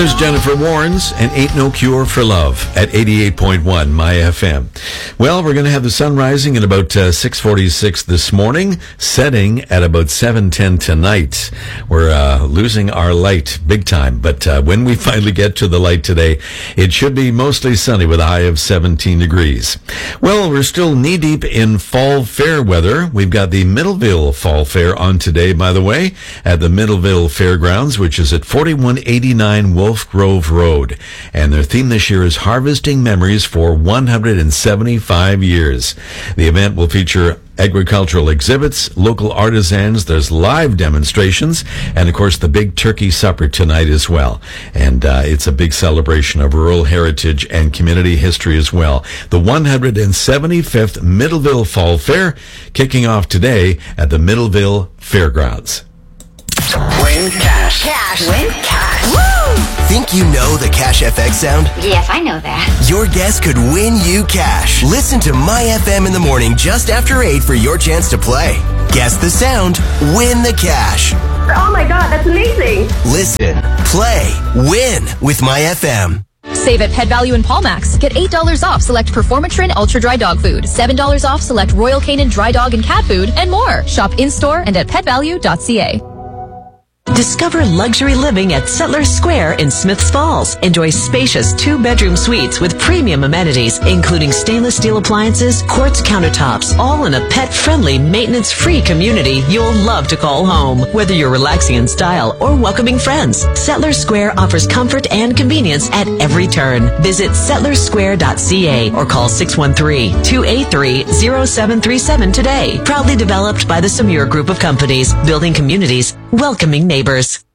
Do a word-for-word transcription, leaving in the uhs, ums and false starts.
There's Jennifer Warnes and Ain't No Cure for Love at eighty-eight point one My F M. Well, we're going to have the sun rising at about uh, six forty-six this morning, setting at about seven ten tonight. We're uh, losing our light big time, but uh, when we finally get to the light today, it should be mostly sunny with a high of seventeen degrees. Well, we're still knee-deep in fall fair weather. We've got the Middleville Fall Fair on today, by the way, at the Middleville Fairgrounds, which is at forty-one eighty-nine Wolf Grove Road. And their theme this year is Harvesting Memories for one hundred seventy-five years. The event will feature agricultural exhibits, local artisans, there's live demonstrations, and of course the big turkey supper tonight as well. And uh, it's a big celebration of rural heritage and community history as well. The one hundred seventy-fifth Middleville Fall Fair kicking off today at the Middleville Fairgrounds. Win cash. Cash. Win cash. Woo! Think you know the Cash F X sound? Yes, I know that. Your guess could win you cash. Listen to My F M in the morning just after eight for your chance to play. Guess the sound, win the cash. Oh my God, that's amazing. Listen, play, win with My F M. Save at Pet Value in Palmax. Get eight dollars off select Performatrin Ultra Dry Dog Food, seven dollars off select Royal Canin Dry Dog and Cat Food, and more. Shop in-store and at pet value dot c a. Discover luxury living at Settlers Square in Smiths Falls. Enjoy spacious two-bedroom suites with premium amenities, including stainless steel appliances, quartz countertops, all in a pet-friendly, maintenance-free community you'll love to call home. Whether you're relaxing in style or welcoming friends, Settlers Square offers comfort and convenience at every turn. Visit settlers square dot c a or call six one three, two eight three, zero seven three seven today. Proudly developed by the Samur Group of Companies, building communities, welcoming neighbors.